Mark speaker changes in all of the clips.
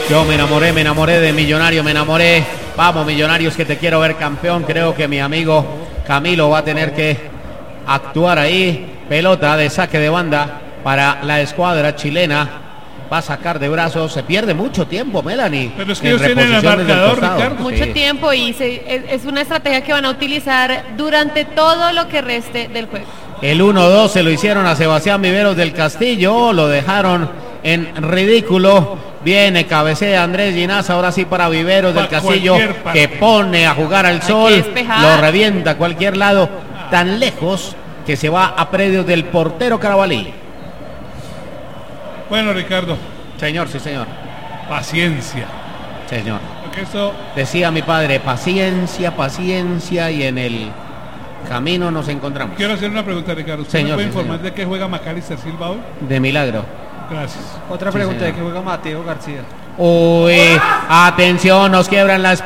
Speaker 1: Yo me enamoré de Millonario, me enamoré. Vamos, Millonarios, que te quiero ver campeón. Creo que mi amigo Camilo va a tener que actuar ahí. Pelota de saque de banda para la escuadra chilena. Va a sacar de brazos. Se pierde mucho tiempo, Melanie.
Speaker 2: Pero es que ellos tienen el marcador, Ricardo.
Speaker 3: Mucho tiempo y es una estrategia que van a utilizar durante todo lo que reste del juego.
Speaker 1: El 1-2 se lo hicieron a Sebastián Viveros del Castillo. Lo dejaron en ridículo. Viene, cabecea Andrés Ginás. Ahora sí para Viveros del Castillo, que pone a jugar al sol. Lo revienta a cualquier lado. Tan lejos que se va a predios del portero Carabalí.
Speaker 2: Bueno, Ricardo.
Speaker 1: Señor, sí, señor.
Speaker 2: Paciencia.
Speaker 1: Señor.
Speaker 2: Porque esto...
Speaker 1: Decía mi padre, paciencia, paciencia, y en el camino nos encontramos.
Speaker 2: Quiero hacer una pregunta, Ricardo. ¿Usted
Speaker 1: Señor,
Speaker 2: me puede
Speaker 1: sí,
Speaker 2: informar
Speaker 1: señor.
Speaker 2: de qué juega Macalister Silva hoy?
Speaker 1: De milagro.
Speaker 2: Gracias.
Speaker 4: Otra pregunta,
Speaker 1: señor.
Speaker 4: ¿de qué juega Mateo García?
Speaker 1: Uy, atención, nos quiebran la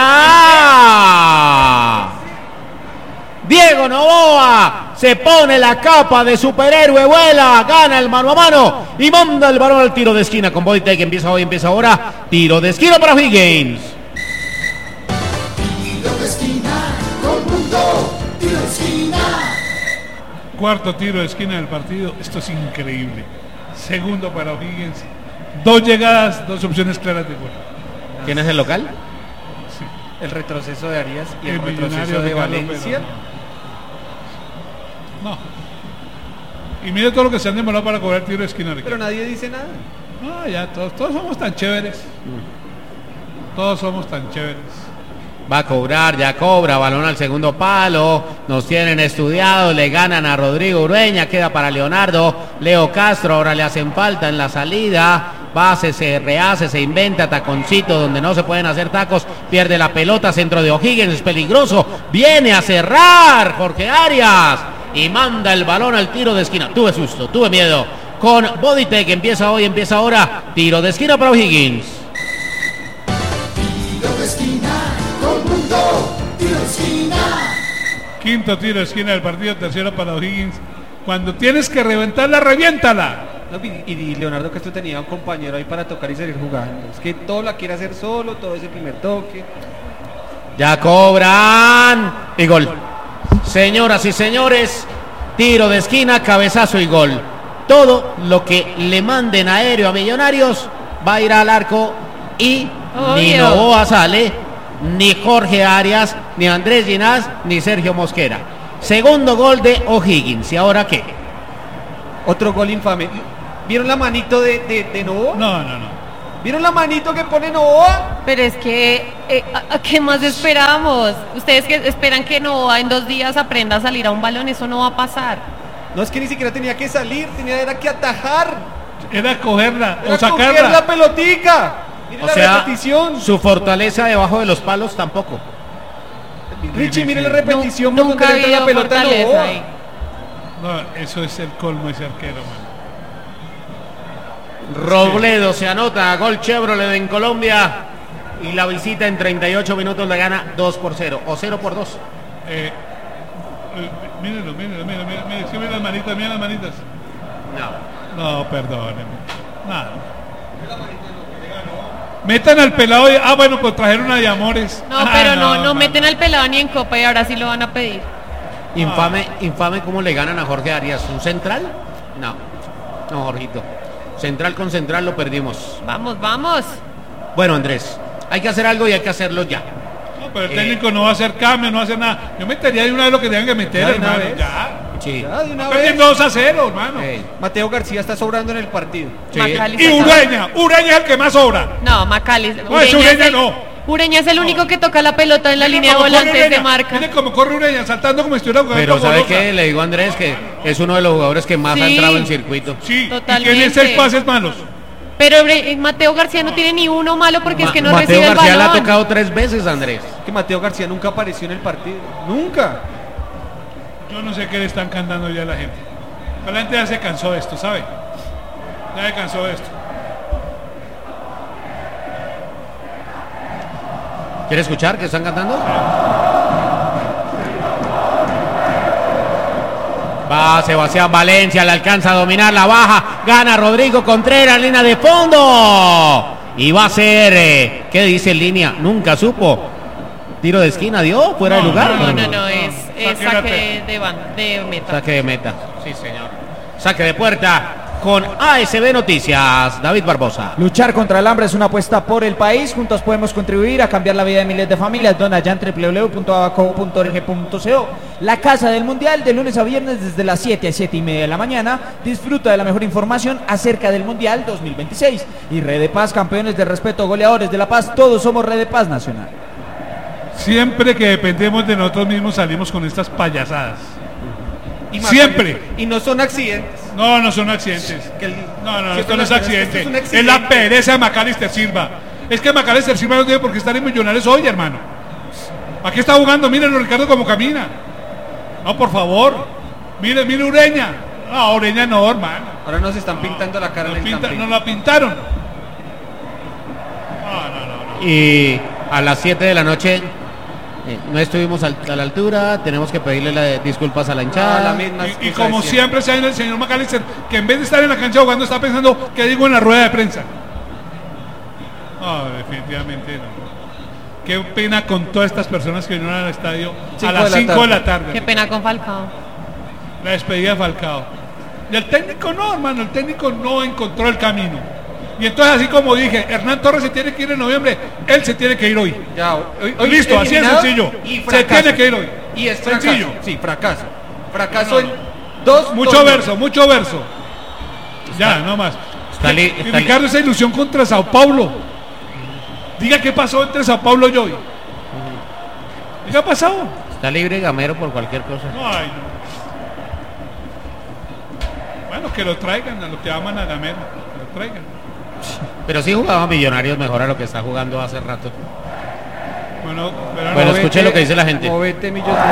Speaker 1: espalda. Diego Novoa se pone la capa de superhéroe, vuela, gana el mano a mano y manda el balón al tiro de esquina con Bodytech, que empieza hoy, empieza ahora. Tiro de esquina para Higgins.
Speaker 5: Tiro de esquina, con mundo, tiro de esquina.
Speaker 2: Cuarto tiro de esquina del partido. Esto es increíble. Segundo para O'Higgins. 2 llegadas, 2 opciones claras de gol.
Speaker 1: ¿Quién es el local?
Speaker 2: Sí.
Speaker 4: El retroceso de Arias y el
Speaker 2: Millonario
Speaker 4: retroceso de
Speaker 2: Ricardo,
Speaker 4: Valencia.
Speaker 2: pero no. Y mire todo lo que se han demorado para cobrar tiro de esquina, Ricardo.
Speaker 4: Pero nadie dice nada.
Speaker 2: No, ya todos somos tan chéveres. Todos somos tan chéveres.
Speaker 1: Va a cobrar, ya cobra, balón al segundo palo, nos tienen estudiados, le ganan a Rodrigo Ureña, queda para Leonardo, Leo Castro, ahora le hacen falta en la salida, base, se rehace, se inventa, taconcito donde no se pueden hacer tacos, pierde la pelota, centro de O'Higgins, es peligroso, viene a cerrar Jorge Arias y manda el balón al tiro de esquina. Tuve susto, tuve miedo, con Bodytech, empieza hoy, empieza ahora, tiro de esquina para O'Higgins.
Speaker 5: Tiro de esquina, con mundo, tiro de esquina.
Speaker 2: Quinto tiro de esquina del partido, tercero para O'Higgins. Cuando tienes que reventarla, reviéntala.
Speaker 4: No, y Leonardo Castro tenía un compañero ahí para tocar y salir jugando. Es que todo la quiere hacer solo, todo es el primer toque.
Speaker 1: Ya cobran y gol. Señoras y señores, tiro de esquina, cabezazo y gol. Todo lo que le manden aéreo a Millonarios va a ir al arco y ni Novoa sale, ni Jorge Arias, ni Andrés Ginás, ni Sergio Mosquera. Segundo gol de O'Higgins. ¿Y ahora qué?
Speaker 4: Otro gol infame. ¿Vieron la manito de Novoa?
Speaker 2: No.
Speaker 4: ¿Vieron la manito que pone Novoa?
Speaker 3: Pero es que, ¿qué más esperamos? Ustedes que esperan que Novoa en 2 días aprenda a salir a un balón, eso no va a pasar.
Speaker 4: No, es que ni siquiera tenía que salir, era que atajar.
Speaker 2: Era cogerla
Speaker 4: Era
Speaker 2: o sacarla.
Speaker 4: coger la pelotica. Mire
Speaker 1: O
Speaker 4: la
Speaker 1: sea,
Speaker 4: repetición.
Speaker 1: su fortaleza debajo de los palos tampoco.
Speaker 4: Richie, mire la repetición.
Speaker 3: Nunca
Speaker 4: cuando le entra
Speaker 3: ha
Speaker 4: la
Speaker 3: habido
Speaker 4: pelota a
Speaker 3: fortaleza
Speaker 4: Novoa.
Speaker 3: ahí.
Speaker 2: No, eso es el colmo de ese arquero, man.
Speaker 1: Robledo se anota, gol Chevrolet en Colombia y la visita en 38 minutos le gana 2-0 o 0-2.
Speaker 2: Mírenlo, sí, miren las manitas, miren las manitas. No, perdónenme. Nada. Metan al pelado y... Ah, bueno, pues trajeron a Diamores.
Speaker 3: No, pero no meten al pelado ni en copa y ahora sí lo van a pedir.
Speaker 1: Infame cómo le ganan a Jorge Arias. ¿Un central? No, Jorgito. Central con central lo perdimos.
Speaker 3: Vamos.
Speaker 1: Bueno, Andrés, hay que hacer algo y hay que hacerlo ya.
Speaker 2: No, pero el técnico no va a hacer cambio, no va a hacer nada. Yo metería de una vez lo que tengan que meter,
Speaker 4: Ya, de una
Speaker 2: hermano.
Speaker 4: vez.
Speaker 2: Ya.
Speaker 1: Sí.
Speaker 4: Ya, de una
Speaker 2: Está
Speaker 4: vez.
Speaker 2: perdiendo 2-0, hermano.
Speaker 4: Mateo García está sobrando en el partido.
Speaker 1: Sí.
Speaker 3: Macalister
Speaker 2: Y
Speaker 3: está-
Speaker 2: Ureña es el que más sobra.
Speaker 3: No, Macalister.
Speaker 2: No, ese Ureña no.
Speaker 3: Ureña es el único que toca la pelota en la
Speaker 2: Mira
Speaker 3: línea de
Speaker 2: cómo corre
Speaker 3: volantes de
Speaker 2: Ureña.
Speaker 3: marca.
Speaker 2: Mire cómo corre Ureña, saltando como si estuviera jugando.
Speaker 1: Pero
Speaker 2: como
Speaker 1: ¿sabe
Speaker 2: loca.
Speaker 1: qué? Le digo a Andrés que es uno de los jugadores que más ha
Speaker 3: Sí.
Speaker 1: entrado en circuito.
Speaker 2: Sí,
Speaker 3: Totalmente.
Speaker 2: y tiene 6 pases malos.
Speaker 3: Pero Mateo García no tiene ni uno malo porque es que no
Speaker 1: Mateo
Speaker 3: recibe el
Speaker 1: García la ha
Speaker 3: balón.
Speaker 1: tocado 3 veces, Andrés.
Speaker 4: Que Mateo García nunca apareció en el partido. Nunca.
Speaker 2: Yo no sé qué le están cantando ya a la gente. La gente ya se cansó de esto, ¿sabe? Ya se cansó de esto.
Speaker 1: ¿Quiere escuchar que están cantando? Va Sebastián Valencia, le alcanza a dominar, la baja, gana Rodrigo Contreras, línea de fondo. Y va a ser, ¿qué dice en línea? Nunca supo. Tiro de esquina, dio fuera de lugar.
Speaker 3: No, es saque de meta.
Speaker 1: Saque de meta. Sí, señor. Saque de puerta con ASB Noticias. David Barbosa.
Speaker 6: Luchar contra el hambre es una apuesta por el país. Juntos podemos contribuir a cambiar la vida de miles de familias. Dona ya en www.abaco.org.co. La Casa del Mundial, de lunes a viernes desde las 7 a 7:30 de la mañana. Disfruta de la mejor información acerca del Mundial 2026. Y Red de Paz, campeones de respeto, goleadores de la paz. Todos somos Red de Paz Nacional.
Speaker 2: Siempre que dependemos de nosotros mismos salimos con estas payasadas. Siempre.
Speaker 4: Y no son accidentes.
Speaker 2: No son accidentes. No, esto no es accidente. Es la pereza de Macalister Silva. Es que Macalister Silva no tiene por qué estar en Millonarios hoy, hermano. Aquí está jugando, mírenlo, Ricardo, cómo camina. No, por favor. Mire Ureña. No, Ureña no, hermano.
Speaker 4: Ahora nos están pintando la cara en el camping.
Speaker 2: Nos la pintaron. No.
Speaker 1: Y a las 7 de la noche no estuvimos a la altura, tenemos que pedirle disculpas a la hinchada.
Speaker 2: Y como siempre sabe el señor Macalister, que en vez de estar en la cancha jugando está pensando qué digo en la rueda de prensa. No, definitivamente no. Qué pena con todas estas personas que vinieron al estadio a las 5 de la tarde.
Speaker 3: Qué pena con Falcao.
Speaker 2: La despedida de Falcao. Y el técnico no, hermano, el técnico no encontró el camino. Y entonces, así como dije, Hernán Torres se tiene que ir en noviembre, él se tiene que ir hoy.
Speaker 4: Ya, hoy
Speaker 2: listo, así es sencillo. Se tiene que ir hoy.
Speaker 4: Y es
Speaker 2: sencillo.
Speaker 4: Sí, fracaso. Fracaso en dos.
Speaker 2: Mucho verso. Ya, no más. Ricardo, esa ilusión contra Sao Paulo. Diga qué pasó entre Sao Paulo y hoy. ¿Qué ha pasado?
Speaker 1: Está libre Gamero por cualquier cosa.
Speaker 2: No. Bueno, que lo traigan, a lo que aman a Gamero. Que lo traigan.
Speaker 1: Pero sí jugaba Millonarios mejor a lo que está jugando hace rato.
Speaker 2: Bueno,
Speaker 1: escuché lo que dice la gente.
Speaker 4: Movete, Millonarios.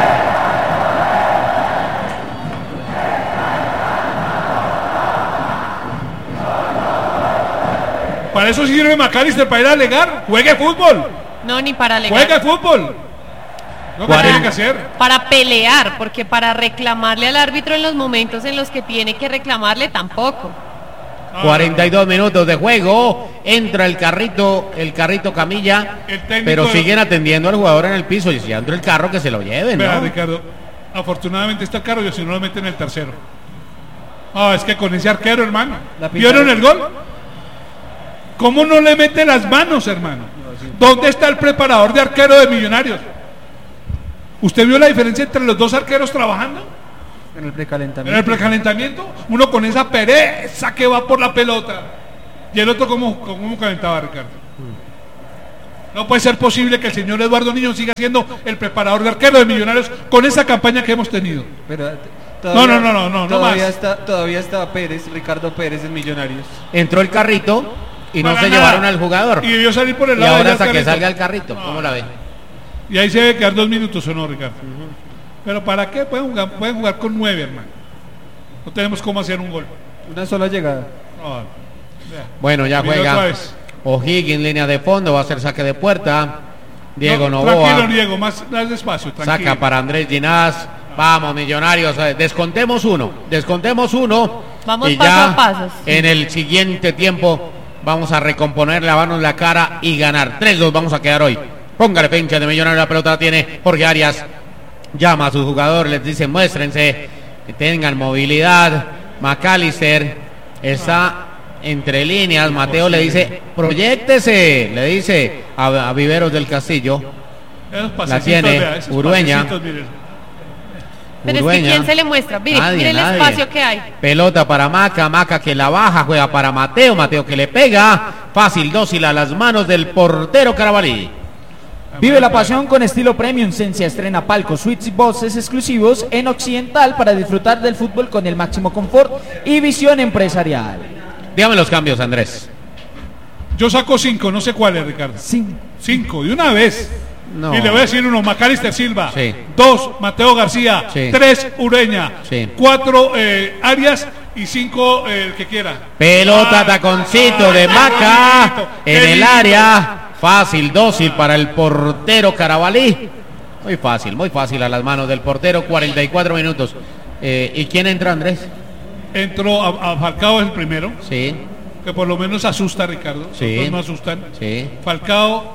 Speaker 2: Para eso sirve Macalister, para ir a alegar. Juegue fútbol.
Speaker 3: No, ni para alegar.
Speaker 2: Juegue fútbol. No, ¿qué tiene que hacer?
Speaker 3: Para pelear, porque para reclamarle al árbitro en los momentos en los que tiene que reclamarle tampoco.
Speaker 1: 42 minutos de juego, entra el carrito Camilla, pero siguen atendiendo al jugador en el piso y si entra el carro que se lo lleven, ¿no?
Speaker 2: Ricardo, afortunadamente está el carro y si no lo meten en el tercero. Es que con ese arquero, hermano, ¿vieron el gol? ¿Cómo no le mete las manos, hermano? ¿Dónde está el preparador de arquero de Millonarios? ¿Usted vio la diferencia entre los dos arqueros trabajando?
Speaker 4: En el precalentamiento.
Speaker 2: En el precalentamiento, uno con esa pereza que va por la pelota. Y el otro, ¿cómo calentaba, Ricardo? No puede ser posible que el señor Eduardo Niño siga siendo el preparador de arquero de Millonarios con esa campaña que hemos tenido.
Speaker 4: Pero todavía está Ricardo Pérez en Millonarios.
Speaker 1: Entró el carrito y no se llevaron al jugador.
Speaker 2: Y debió salir por el lado.
Speaker 1: Y ahora hasta que salga el carrito, ¿cómo la ve?
Speaker 2: Y ahí se debe quedar 2 minutos, ¿o no, Ricardo? Pero ¿para qué? Pueden jugar con 9, hermano. No tenemos cómo hacer un gol.
Speaker 4: Una sola llegada.
Speaker 1: Bueno, ya juega O'Higgins, línea de fondo, va a hacer saque de puerta. Diego Novoa.
Speaker 2: Tranquilo, Diego, más despacio, tranquilo.
Speaker 1: Saca para Andrés Ginás. Vamos, Millonarios, descontemos uno.
Speaker 3: Vamos
Speaker 1: y
Speaker 3: paso
Speaker 1: ya
Speaker 3: a paso.
Speaker 1: En el siguiente tiempo vamos a recomponer, lavarnos la cara y ganar. 3-2 vamos a quedar hoy. Póngale pincha de Millonarios, la pelota la tiene Jorge Arias. Llama a sus jugadores, les dice muéstrense, que tengan movilidad. Macalister está entre líneas. Mateo le dice proyéctese, le dice a Viveros del Castillo. La tiene Urueña.
Speaker 3: Pero es que ¿quién se le muestra? Mire el espacio que hay.
Speaker 1: Pelota para Maca que la baja, juega para Mateo que le pega. Fácil, dócil a las manos del portero Carabalí.
Speaker 6: Vive la pasión con estilo premium. Sensia estrena palcos, suites y voces exclusivos en Occidental para disfrutar del fútbol con el máximo confort y visión empresarial.
Speaker 1: Dígame los cambios, Andrés.
Speaker 2: Yo saco 5, no sé cuáles, Ricardo. 5, de una vez.
Speaker 1: No.
Speaker 2: Y le voy a decir 1, Macalister Silva.
Speaker 1: Sí.
Speaker 2: 2, Mateo García.
Speaker 1: Sí.
Speaker 2: 3, Ureña.
Speaker 1: Sí.
Speaker 2: 4, Arias. Y 5, el que quiera.
Speaker 1: Pelota, taconcito de Maca en el área. Fácil, dócil para el portero Carabalí. Muy fácil a las manos del portero. 44 minutos. ¿Y quién entra, Andrés?
Speaker 2: Entró a Falcao, es el primero.
Speaker 1: Sí.
Speaker 2: que por lo menos asusta, Ricardo.
Speaker 1: Sí.
Speaker 2: Otros no asustan.
Speaker 1: Sí.
Speaker 2: Falcao,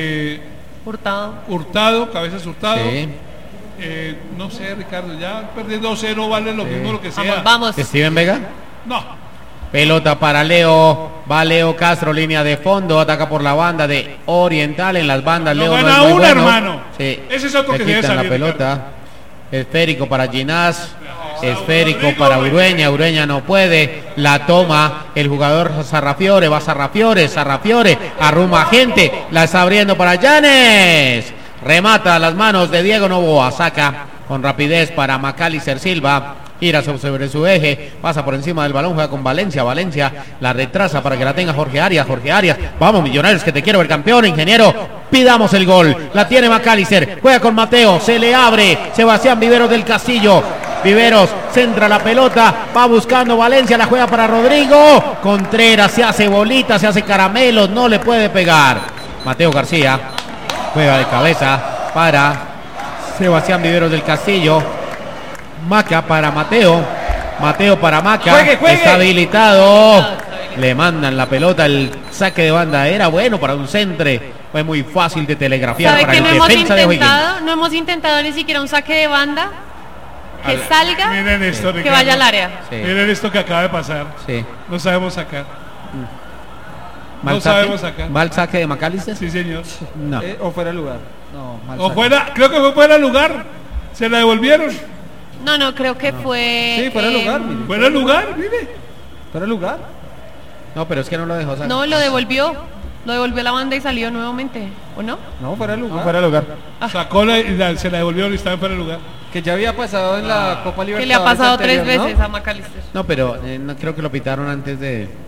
Speaker 3: Hurtado.
Speaker 2: Cabezas Hurtado.
Speaker 1: Sí.
Speaker 2: No sé, Ricardo, ya perdiendo 2-0 vale lo mismo lo que sea.
Speaker 3: Vamos.
Speaker 1: Steven Vega.
Speaker 2: No.
Speaker 1: Pelota para Leo. Va Leo Castro, línea de fondo. Ataca por la banda de Oriental. En las bandas
Speaker 2: No
Speaker 1: Leo
Speaker 2: gana
Speaker 1: no es muy
Speaker 2: una,
Speaker 1: bueno.
Speaker 2: hermano.
Speaker 1: Sí.
Speaker 2: Ese es otro
Speaker 1: Le
Speaker 2: que debe
Speaker 1: quitan
Speaker 2: salir,
Speaker 1: la pelota.
Speaker 2: Ricardo.
Speaker 1: Esférico para Ginás. Esférico
Speaker 2: Rodrigo,
Speaker 1: para Urueña. Urueña no puede. La toma el jugador Sarrafiore. Va Sarrafiore. Arruma gente. La está abriendo para Llanes. Remata a las manos de Diego Novoa. Saca con rapidez para Macalister Silva. Gira sobre su eje, pasa por encima del balón, juega con Valencia. Valencia la retrasa para que la tenga Jorge Arias. Vamos, Millonarios, que te quiero ver campeón, ingeniero. Pidamos el gol. La tiene Macalister. Juega con Mateo. Se le abre. Sebastián Viveros del Castillo. Viveros centra la pelota. Va buscando Valencia. La juega para Rodrigo. Contreras se hace bolita, se hace caramelos. No le puede pegar. Mateo García juega de cabeza para Sebastián Viveros del Castillo. Maca para Mateo. Mateo para Maca.
Speaker 6: Juegue.
Speaker 1: Está habilitado. Le mandan la pelota. El saque de banda era bueno para un centre. Fue muy fácil de telegrafiar
Speaker 3: ¿Sabe
Speaker 1: para
Speaker 3: que
Speaker 1: el
Speaker 3: no hemos
Speaker 1: defensa de O'Higgins.
Speaker 3: intentado? No hemos intentado ni siquiera un saque de banda. Que salga,
Speaker 2: Miren esto,
Speaker 3: que
Speaker 2: Ricardo.
Speaker 3: vaya al área.
Speaker 1: Sí.
Speaker 2: Miren esto que acaba de pasar.
Speaker 1: Sí.
Speaker 2: No sabemos sacar.
Speaker 1: ¿Mal
Speaker 2: No
Speaker 1: saque?
Speaker 2: sabemos sacar.
Speaker 1: ¿Mal saque de Macalister?
Speaker 2: Sí, señor.
Speaker 1: No.
Speaker 4: O fuera de lugar. No, mal
Speaker 2: O
Speaker 4: saque.
Speaker 2: fuera, creo que fue fuera de lugar. Se la devolvieron.
Speaker 3: No, creo que fue.
Speaker 4: Sí, fuera de lugar, mire.
Speaker 2: Fuera de lugar, mire.
Speaker 4: Fuera de lugar.
Speaker 1: No, pero es que no lo dejó sacar.
Speaker 3: No, lo devolvió. Lo devolvió a la banda y salió nuevamente. ¿O no?
Speaker 4: No, fuera de lugar.
Speaker 6: Fuera de lugar.
Speaker 2: Sacó se la devolvió y estaba fuera de lugar.
Speaker 4: Que ya había pasado en la Copa Libertadores.
Speaker 3: Que le ha pasado
Speaker 4: anterior,
Speaker 3: 3
Speaker 4: ¿no?
Speaker 3: veces a Macalister.
Speaker 1: No, pero no creo que lo pitaron antes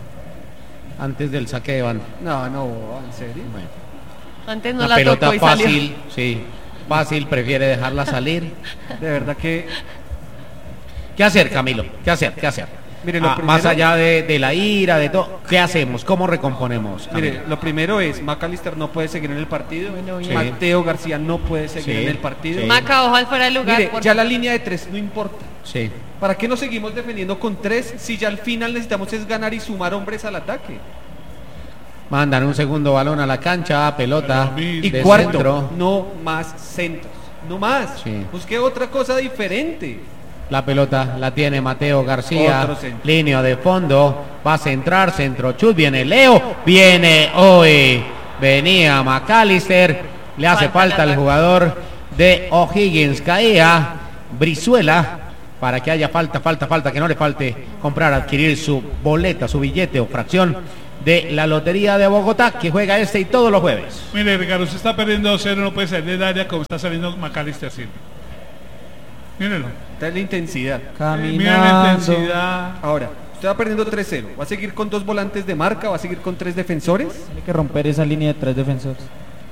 Speaker 1: del saque de banda.
Speaker 4: No, en serio.
Speaker 1: Bueno.
Speaker 3: Antes no
Speaker 1: Una
Speaker 3: la
Speaker 1: pelota
Speaker 3: tocó y
Speaker 1: fácil,
Speaker 3: salió.
Speaker 1: sí. Fácil, prefiere dejarla salir.
Speaker 4: De verdad que.
Speaker 1: ¿Qué hacer, Camilo? ¿Qué hacer?
Speaker 4: Mire, lo
Speaker 1: Más
Speaker 4: primero-
Speaker 1: allá de la ira, de todo, ¿qué hacemos? ¿Cómo recomponemos? Camilo?
Speaker 4: Mire, lo primero es Macalister no puede seguir en el partido.
Speaker 1: Sí.
Speaker 4: Mateo García no puede seguir
Speaker 1: Sí,
Speaker 4: en el partido.
Speaker 1: sí.
Speaker 3: Maca, ojalá fuera del lugar.
Speaker 4: Mire,
Speaker 3: por
Speaker 4: ya
Speaker 3: favor.
Speaker 4: la línea de 3 no importa.
Speaker 1: Sí.
Speaker 4: ¿Para qué nos seguimos defendiendo con 3 si ya al final necesitamos es ganar y sumar hombres al ataque?
Speaker 1: Mandan un segundo balón a la cancha, pelota
Speaker 2: Pero,
Speaker 4: Y
Speaker 1: de
Speaker 4: cuarto,
Speaker 1: centro.
Speaker 4: no más centros. No más.
Speaker 1: Sí.
Speaker 4: Busque otra cosa diferente.
Speaker 1: La pelota la tiene Mateo García.
Speaker 4: Otro centro.
Speaker 1: Línea de fondo. Va a centrar, centro chut. Viene Leo. Viene hoy. Venía Macalister. Le hace falta al jugador de O'Higgins. Caía Brizuela. Para que haya falta. Que no le falte comprar, adquirir su boleta, su billete o fracción de la Lotería de Bogotá, que juega este y todos los jueves.
Speaker 2: Mire, Ricardo, usted está perdiendo 2-0, no puede salir del área como está saliendo Macalister Silva. Mírenlo.
Speaker 4: Esta es la intensidad.
Speaker 2: Miren la
Speaker 6: Caminando.
Speaker 2: intensidad.
Speaker 4: Ahora, usted va perdiendo 3-0. ¿Va a seguir con 2 volantes de marca? ¿Va a seguir con 3 defensores?
Speaker 6: Tiene que romper esa línea de 3 defensores.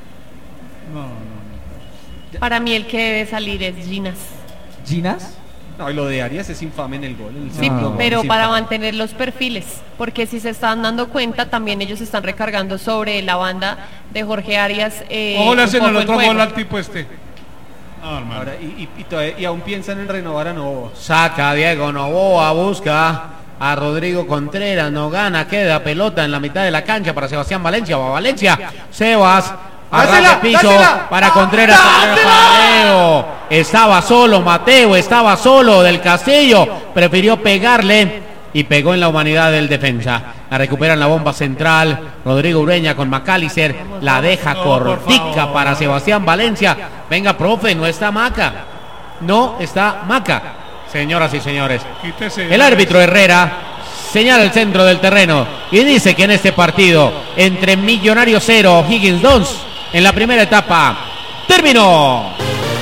Speaker 2: No.
Speaker 3: Para mí el que debe salir es Ginas.
Speaker 6: ¿Ginas?
Speaker 4: No, y lo de Arias es infame en el gol. El
Speaker 3: Sí,
Speaker 4: segundo gol
Speaker 3: pero
Speaker 4: es
Speaker 3: para
Speaker 4: infame.
Speaker 3: mantener los perfiles, porque si se están dando cuenta, también ellos están recargando sobre la banda de Jorge Arias.
Speaker 2: Ojo, le
Speaker 3: un
Speaker 2: hacen
Speaker 3: poco
Speaker 2: el otro
Speaker 3: juego.
Speaker 2: gol al tipo este. No, hermano.
Speaker 4: Ahora, y aún piensan en renovar a Novoa.
Speaker 1: Saca Diego Novoa, busca a Rodrigo Contreras, no gana, queda pelota en la mitad de la cancha para Sebastián Valencia. Va Valencia, Sebas, arranca el piso para Contreras, Contreras para Leo. Estaba solo Mateo, estaba solo del Castillo, prefirió pegarle y pegó en la humanidad del defensa. La recuperan la bomba central, Rodrigo Ureña con Macalister, la deja
Speaker 2: No, por
Speaker 1: cortica
Speaker 2: favor.
Speaker 1: para Sebastián Valencia. Venga, profe, no está Maca. No está Maca. Señoras y señores,
Speaker 2: Quítese.
Speaker 1: el árbitro Herrera señala el centro del terreno y dice que en este partido entre Millonarios 0, O'Higgins 2, en la primera etapa, terminó.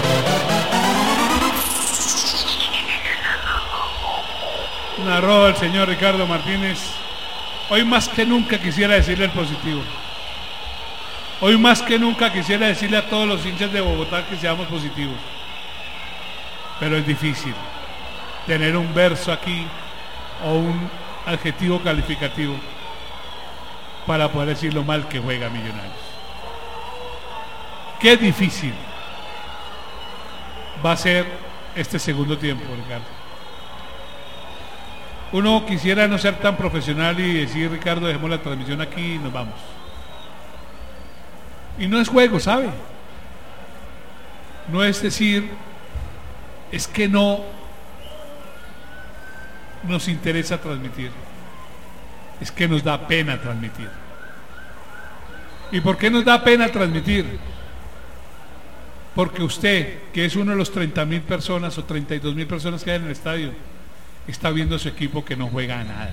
Speaker 2: Narró el señor Ricardo Martínez. Hoy más que nunca quisiera decirle el positivo. Hoy más que nunca quisiera decirle a todos los hinchas de Bogotá que seamos positivos. Pero es difícil tener un verso aquí o un adjetivo calificativo para poder decir lo mal que juega Millonarios. Qué difícil va a ser este segundo tiempo, Ricardo. Uno quisiera no ser tan profesional y decir, Ricardo, dejemos la transmisión aquí y nos vamos. Y no es juego, ¿sabe? No es decir, es que no nos interesa transmitir. Es que nos da pena transmitir. ¿Y por qué nos da pena transmitir? Porque usted, que es uno de los 30.000 personas o 32.000 personas que hay en el estadio, está viendo a su equipo que no juega a nada.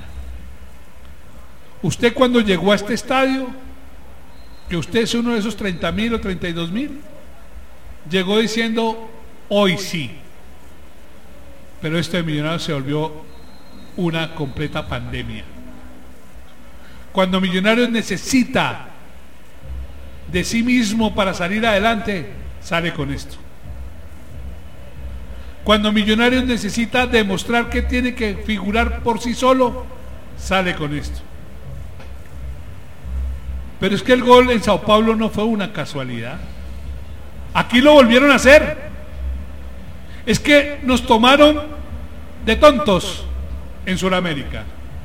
Speaker 2: Usted cuando llegó a este estadio, que usted es uno de esos 30.000 o 32.000, llegó diciendo, hoy sí. Pero esto de Millonarios se volvió una completa pandemia. Cuando Millonarios necesita de sí mismo para salir adelante, sale con esto. Cuando Millonarios necesita demostrar que tiene que figurar por sí solo, sale con esto. Pero es que el gol en Sao Paulo no fue una casualidad. Aquí lo volvieron a hacer. Es que nos tomaron de tontos en Sudamérica.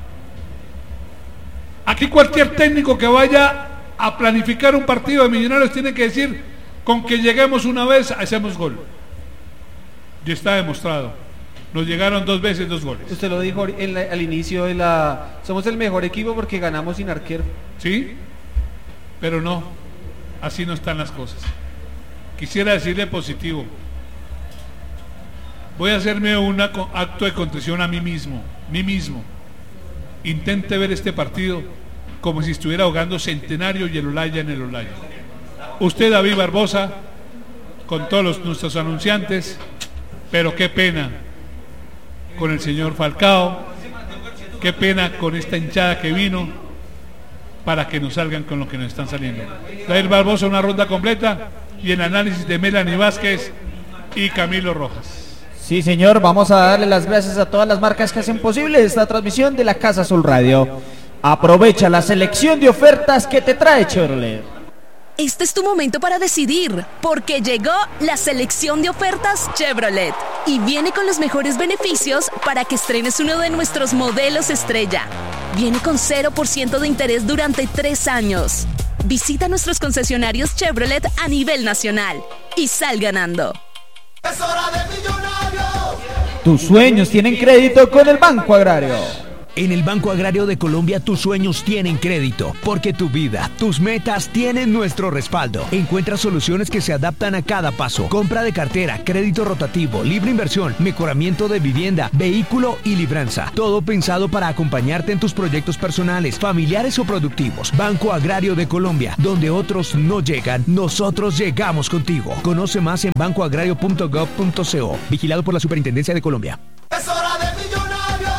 Speaker 2: Aquí cualquier técnico que vaya a planificar un partido de Millonarios tiene que decir, con que lleguemos una vez, hacemos gol. Ya está demostrado. Nos llegaron 2 veces 2 goles.
Speaker 4: Usted lo dijo al inicio de somos el mejor equipo porque ganamos sin arquero.
Speaker 2: Sí, pero no, así no están las cosas. Quisiera decirle positivo. Voy a hacerme un acto de contrición a mí mismo. Intente ver este partido como si estuviera jugando Centenario y el Olaya en el Olaya. Usted, David Barbosa, con todos nuestros anunciantes, pero qué pena con el señor Falcao, qué pena con esta hinchada que vino para que nos salgan con lo que nos están saliendo. David Barbosa, una ronda completa y el análisis de Melanie Vázquez y Camilo Rojas.
Speaker 6: Sí, señor, vamos a darle las gracias a todas las marcas que hacen posible esta transmisión de la Casa Azul Radio. Aprovecha la selección de ofertas que te trae Chevrolet.
Speaker 7: Este es tu momento para decidir, porque llegó la selección de ofertas Chevrolet y viene con los mejores beneficios para que estrenes uno de nuestros modelos estrella. Viene con 0% de interés durante 3 años. Visita nuestros concesionarios Chevrolet a nivel nacional y sal ganando.
Speaker 5: Es hora de Millonarios.
Speaker 6: Tus sueños tienen crédito con el Banco Agrario.
Speaker 8: En el Banco Agrario de Colombia tus sueños tienen crédito, porque tu vida, tus metas tienen nuestro respaldo. Encuentra soluciones que se adaptan a cada paso. Compra de cartera, crédito rotativo, libre inversión, mejoramiento de vivienda, vehículo y libranza. Todo pensado para acompañarte en tus proyectos personales, familiares o productivos. Banco Agrario de Colombia, donde otros no llegan, nosotros llegamos contigo. Conoce más en bancoagrario.gov.co. Vigilado por la Superintendencia de Colombia.
Speaker 5: Es hora de Millonarios.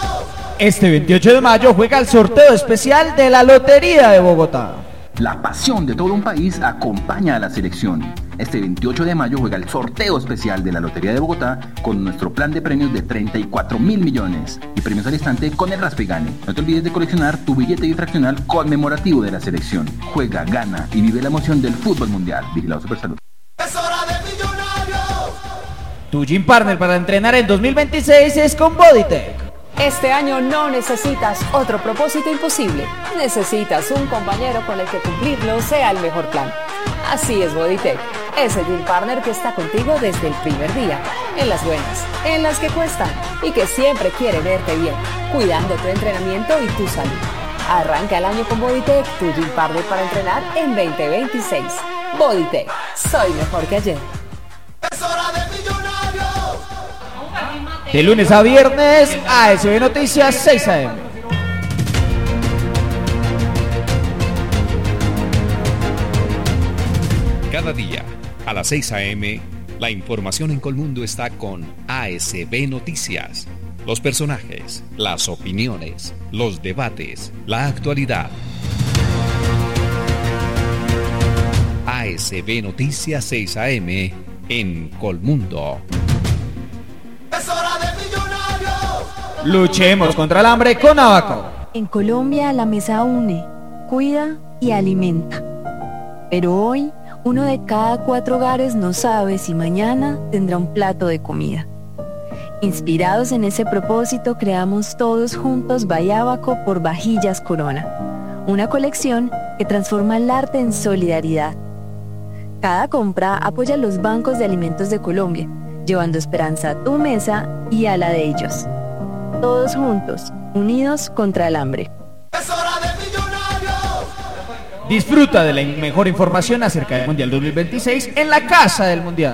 Speaker 6: Este 28 de mayo juega el sorteo especial de la Lotería de Bogotá.
Speaker 9: La pasión de todo un país acompaña a la selección. Este 28 de mayo juega el sorteo especial de la Lotería de Bogotá con nuestro plan de premios de 34.000 millones y premios al instante con el Raspa y Gane. No te olvides de coleccionar tu billete bifraccional conmemorativo de la selección. Juega, gana y vive la emoción del fútbol mundial. Vigilado Supersalud.
Speaker 5: Es hora de Millonarios.
Speaker 6: Tu gym partner para entrenar en 2026 es con Bodytech.
Speaker 10: Este año no necesitas otro propósito imposible. Necesitas un compañero con el que cumplirlo sea el mejor plan. Así es Bodytech, ese gym partner que está contigo desde el primer día, en las buenas, en las que cuestan y que siempre quiere verte bien, cuidando tu entrenamiento y tu salud. Arranca el año con Bodytech, tu gym partner para entrenar en 2026. Bodytech, soy mejor que ayer.
Speaker 5: Es hora de Millonarios.
Speaker 6: De lunes a viernes, ASB Noticias 6 AM.
Speaker 11: Cada día, a las 6 AM, la información en Colmundo está con ASB Noticias. Los personajes, las opiniones, los debates, la actualidad. ASB Noticias 6 AM en Colmundo.
Speaker 5: Es hora de Millonarios.
Speaker 6: Luchemos contra el hambre con Abaco.
Speaker 12: En Colombia la mesa une, cuida y alimenta. Pero hoy, 1 de cada 4 hogares no sabe si mañana tendrá un plato de comida. Inspirados en ese propósito, creamos todos juntos Bayábaco por Vajillas Corona, una colección que transforma el arte en solidaridad. Cada compra apoya a los bancos de alimentos de Colombia, llevando esperanza a tu mesa y a la de ellos. Todos juntos, unidos contra el hambre.
Speaker 6: Disfruta de la mejor información acerca del Mundial 2026 en la Casa del Mundial.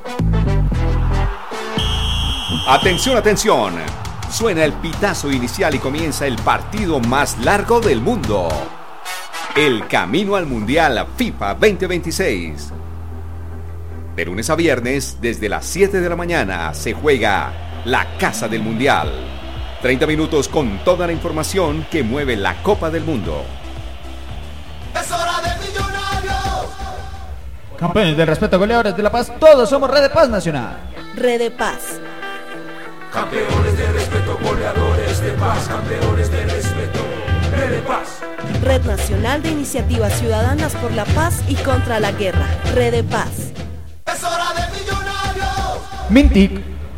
Speaker 13: Atención, atención. Suena el pitazo inicial y comienza el partido más largo del mundo. El camino al Mundial FIFA 2026. De lunes a viernes, desde las 7 de la mañana, se juega la Casa del Mundial. 30 minutos con toda la información que mueve la Copa del Mundo.
Speaker 5: Es hora de Millonarios.
Speaker 6: Campeones del respeto, goleadores de la paz, todos somos Red de Paz Nacional.
Speaker 14: Red de Paz.
Speaker 5: Campeones de respeto, goleadores de paz, campeones de respeto, Red de Paz.
Speaker 14: Red Nacional de Iniciativas Ciudadanas por la Paz y contra la Guerra. Red de Paz.
Speaker 5: Es hora de Millonarios.
Speaker 6: Mintic.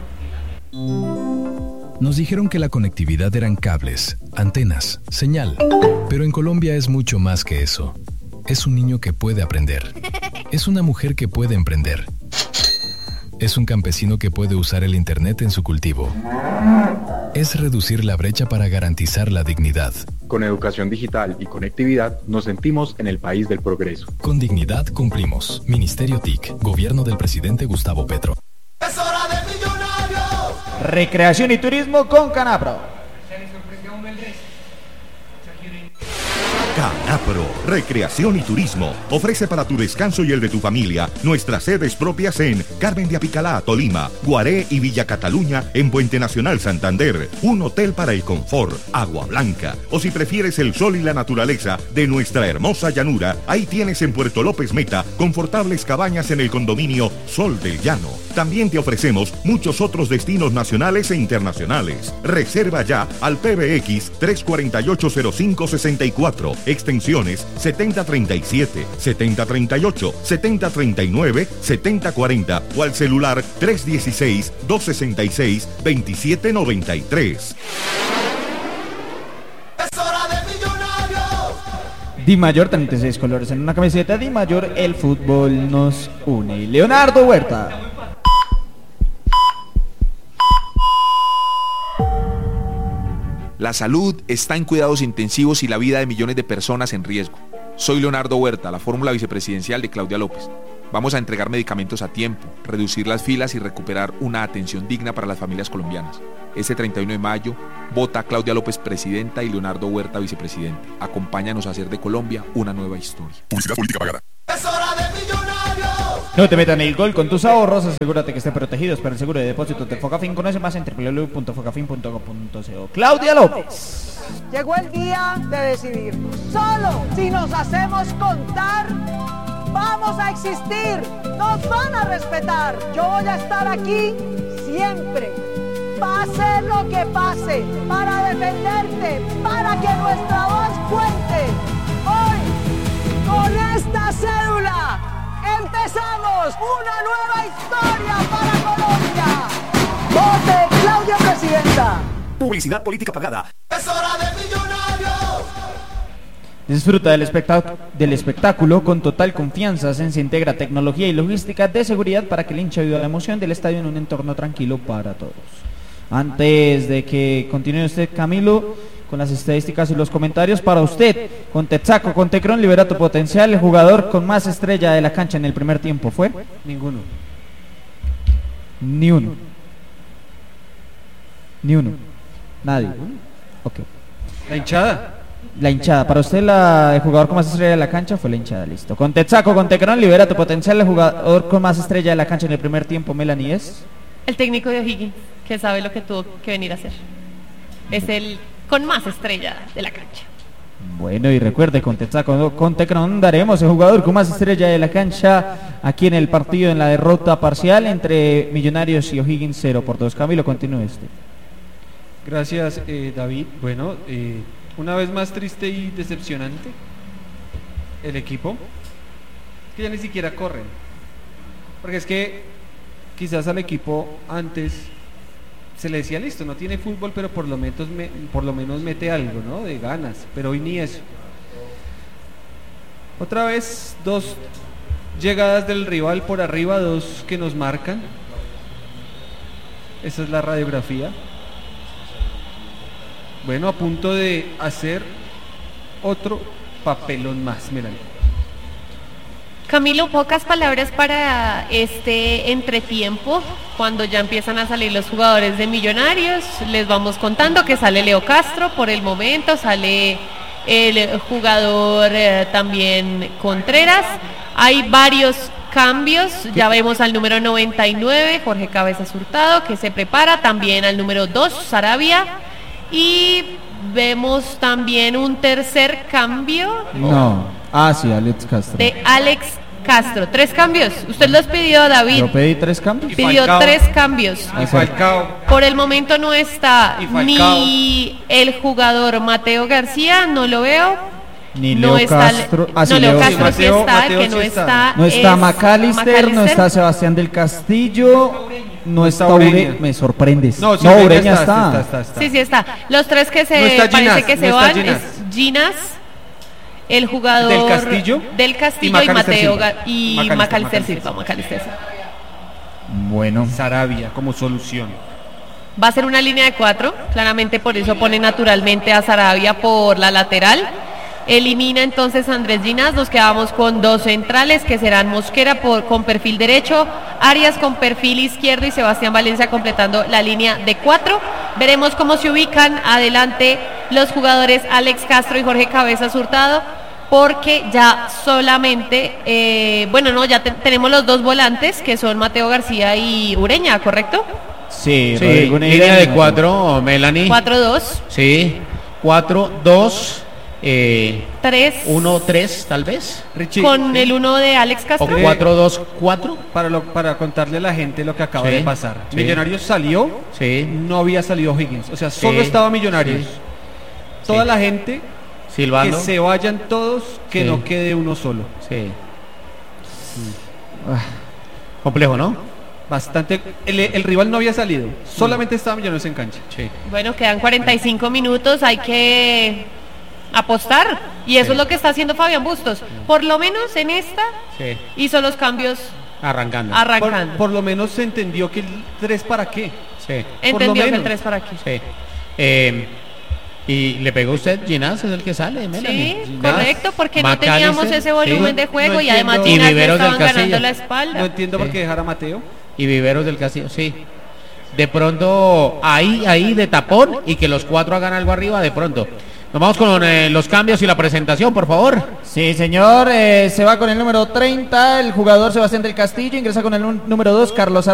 Speaker 15: Nos dijeron que la conectividad eran cables, antenas, señal. Pero en Colombia es mucho más que eso. Es un niño que puede aprender. Es una mujer que puede emprender. Es un campesino que puede usar el internet en su cultivo. Es reducir la brecha para garantizar la dignidad.
Speaker 16: Con educación digital y conectividad nos sentimos en el país del progreso.
Speaker 15: Con dignidad cumplimos. Ministerio TIC, Gobierno del Presidente Gustavo Petro.
Speaker 5: Es hora de Millonarios.
Speaker 6: Recreación y turismo con Canapro.
Speaker 17: Canapro, Recreación y Turismo, ofrece para tu descanso y el de tu familia nuestras sedes propias en Carmen de Apicalá, Tolima, Guaré y Villa Cataluña en Puente Nacional, Santander, un hotel para el confort, agua blanca, o si prefieres el sol y la naturaleza de nuestra hermosa llanura, ahí tienes en Puerto López Meta confortables cabañas en el condominio Sol del Llano. También te ofrecemos muchos otros destinos nacionales e internacionales. Reserva ya al PBX 3480564, extensiones 7037, 7038, 7039, 7040 o al celular 316-266-2793.
Speaker 5: Es hora de Millonarios.
Speaker 6: Di Mayor, 36 colores en una camiseta. Di Mayor, el fútbol nos une. Leonardo Huerta.
Speaker 18: La salud está en cuidados intensivos y la vida de millones de personas en riesgo. Soy Leonardo Huerta, la fórmula vicepresidencial de Claudia López. Vamos a entregar medicamentos a tiempo, reducir las filas y recuperar una atención digna para las familias colombianas. Este 31 de mayo, vota a Claudia López presidenta y Leonardo Huerta vicepresidente. Acompáñanos a hacer de Colombia una nueva historia.
Speaker 17: Publicidad política pagada.
Speaker 5: Es hora de Millonarios.
Speaker 6: No te metan el gol con tus ahorros, asegúrate que estén protegidos para el seguro de depósitos de Focafin. Conoce más en www.focafin.com.co. Claudia López.
Speaker 19: Llegó el día de decidir. Solo si nos hacemos contar, vamos a existir. Nos van a respetar. Yo voy a estar aquí siempre. Pase lo que pase, para defenderte, para que nuestra voz cuente. Hoy, con esta cédula, empezamos una nueva historia para Colombia. Vote Claudia Presidenta.
Speaker 17: Publicidad política pagada.
Speaker 5: Es hora de Millonarios.
Speaker 6: Disfruta del espectáculo con total confianza. Se integra tecnología y logística de seguridad para que el hincha viva la emoción del estadio en un entorno tranquilo para todos. Antes de que continúe usted, Camilo, con las estadísticas y los comentarios para usted, con Texaco, con Tecron, Liberato Potencial, el jugador con más estrella de la cancha en el primer tiempo fue
Speaker 4: Ninguno.
Speaker 6: Ni uno. Nadie. Ok.
Speaker 4: La hinchada.
Speaker 6: La hinchada. Para usted, el jugador con más estrella de la cancha fue la hinchada. Listo. Con Texaco, con Tecron, Liberato Potencial, el jugador con más estrella de la cancha en el primer tiempo, Melanie, es
Speaker 3: el técnico de O'Higgins, que sabe lo que tuvo que venir a hacer. Es el con más estrella de la cancha.
Speaker 6: Bueno, y recuerde, con Texaco, con Tecron daremos el jugador con más estrella de la cancha aquí en el partido, en la derrota parcial entre Millonarios y O'Higgins 0-2. Camilo, continúe este.
Speaker 4: Gracias, David. Bueno, una vez más triste y decepcionante el equipo, que ya ni siquiera corren, porque es que quizás al equipo antes se le decía, listo, no tiene fútbol, pero por lo menos mete algo, ¿no? De ganas, pero hoy ni eso. Otra vez, 2 llegadas del rival por arriba, 2 que nos marcan. Esa es la radiografía. Bueno, a punto de hacer otro papelón más, miren.
Speaker 3: Camilo, pocas palabras para este entretiempo, cuando ya empiezan a salir los jugadores de Millonarios. Les vamos contando que sale Leo Castro por el momento, sale el jugador también Contreras. Hay varios cambios, ya vemos al número 99, Jorge Cabezas Hurtado, que se prepara, también al número 2, Sarabia, y vemos también un tercer cambio.
Speaker 6: Sí, Alex Castro.
Speaker 3: De Alex Castro. 3 cambios. Usted los pidió, David.
Speaker 6: Yo pedí 3 cambios.
Speaker 3: Pidió 3 cambios.
Speaker 4: Y Falcao.
Speaker 3: Por el momento no está ni el jugador Mateo García, no lo veo.
Speaker 6: Ni
Speaker 3: no
Speaker 6: Leo
Speaker 3: está
Speaker 6: Castro.
Speaker 3: Leo Castro sí está,
Speaker 4: Mateo
Speaker 3: que no
Speaker 4: sí
Speaker 3: está.
Speaker 6: No está McAllister, no está Sebastián del Castillo, no está Ureña. Me sorprendes.
Speaker 4: No,
Speaker 6: Ureña está.
Speaker 3: Sí, está. Los 3 que se
Speaker 4: no
Speaker 3: parece
Speaker 4: Ginas,
Speaker 3: que se
Speaker 4: no
Speaker 3: van es Ginas, el jugador del Castillo y Mateo y McAllister Silva.
Speaker 6: Bueno,
Speaker 4: Sarabia como solución.
Speaker 3: Va a ser una línea de 4, claramente por eso pone naturalmente a Sarabia por la lateral. Elimina entonces a Andrés Ginás, nos quedamos con 2 centrales que serán Mosquera con perfil derecho, Arias con perfil izquierdo y Sebastián Valencia completando la línea de 4. Veremos cómo se ubican adelante los jugadores Alex Castro y Jorge Cabezas Hurtado, porque ya solamente, tenemos los 2 volantes que son Mateo García y Ureña, ¿correcto?
Speaker 1: Sí, línea de 4, Melanie.
Speaker 3: 4-2.
Speaker 1: Sí, 4-2.
Speaker 3: 1-3
Speaker 1: tal vez.
Speaker 4: Richie,
Speaker 3: con el 1 de Alex Castro.
Speaker 1: O 4-2-4.
Speaker 4: Para contarle a la gente lo que acaba de pasar.
Speaker 1: Sí.
Speaker 4: Millonarios salió, no había salido Higgins. O sea, solo estaba Millonarios. Toda la gente
Speaker 1: silbando.
Speaker 4: Que se vayan todos, que no quede uno solo.
Speaker 1: Sí. Complejo, ¿no?
Speaker 4: Bastante. El rival no había salido, solamente estaba Millonarios en cancha.
Speaker 1: Sí.
Speaker 3: Bueno, quedan 45 minutos, hay que apostar, y eso es lo que está haciendo Fabián Bustos. Por lo menos en esta hizo los cambios
Speaker 1: arrancando.
Speaker 4: Por lo menos se entendió que el 3 para qué.
Speaker 1: Sí.
Speaker 3: Entendió que el 3 para qué.
Speaker 1: Sí. Y le pegó usted, Ginás es el que sale, Melanie.
Speaker 3: Sí, correcto, porque no teníamos ese volumen de juego, y además
Speaker 1: Ginás le
Speaker 3: estaban ganando la espalda.
Speaker 4: No entiendo por qué dejar a Mateo.
Speaker 1: Y Viveros del Castillo, de pronto ahí de tapón, y que los 4 hagan algo arriba de pronto. Nos vamos con los cambios y la presentación, por favor.
Speaker 6: Sí, señor, se va con el número 30 el jugador Sebastián del Castillo, ingresa con el número 2 Carlos